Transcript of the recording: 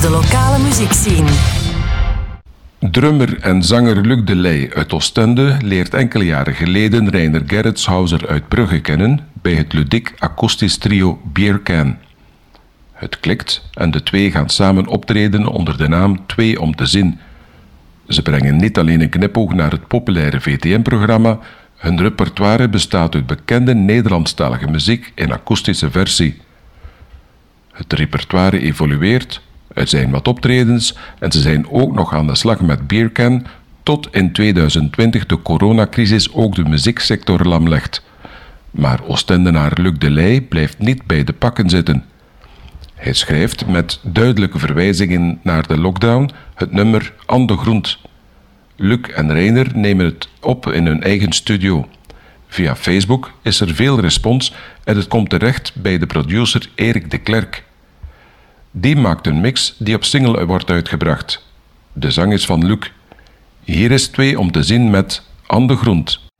de lokale muziekscene. Drummer en zanger Luc Delay uit Oostende leert enkele jaren geleden Reiner Gerritshauser uit Brugge kennen bij het ludiek akoestisch trio Beer Can. Het klikt en de twee gaan samen optreden onder de naam Twee om te Zin. Ze brengen niet alleen een knipoog naar het populaire VTM-programma, hun repertoire bestaat uit bekende Nederlandstalige muziek in akoestische versie. Het repertoire evolueert, er zijn wat optredens en ze zijn ook nog aan de slag met Beer Can tot in 2020 de coronacrisis ook de muzieksector lam legt. Maar Oostendenaar Luc Delay blijft niet bij de pakken zitten. Hij schrijft met duidelijke verwijzingen naar de lockdown het nummer An de Grond. Luc en Reiner nemen het op in hun eigen studio. Via Facebook is er veel respons en het komt terecht bij de producer Erik de Klerk. Die maakt een mix die op single wordt uitgebracht. De zang is van Luc. Hier is Twee om te Zin met An de Grond.